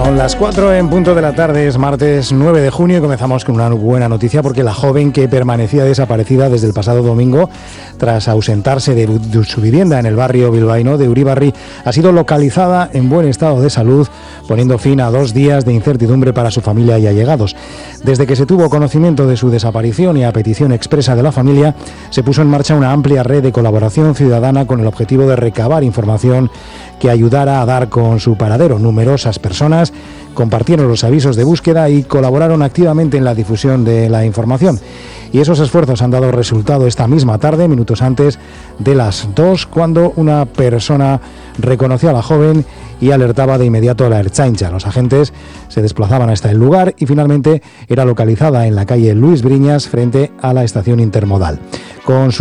Son las 4 en punto de la tarde, es martes 9 de junio y comenzamos con una buena noticia porque la joven que permanecía desaparecida desde el pasado domingo tras ausentarse de su vivienda en el barrio bilbaíno de Uribarri ha sido localizada en buen estado de salud, poniendo fin a 2 días de incertidumbre para su familia y allegados. Desde que se tuvo conocimiento de su desaparición y a petición expresa de la familia, se puso en marcha una amplia red de colaboración ciudadana con el objetivo de recabar información que ayudara a dar con su paradero. Numerosas personas compartieron los avisos de búsqueda y colaboraron activamente en la difusión de la información. Y esos esfuerzos han dado resultado esta misma tarde, minutos antes de las 2, cuando una persona reconoció a la joven y alertaba de inmediato a la Ertzaintza. Los agentes se desplazaban hasta el lugar y finalmente era localizada en la calle Luis Briñas frente a la estación intermodal. Con su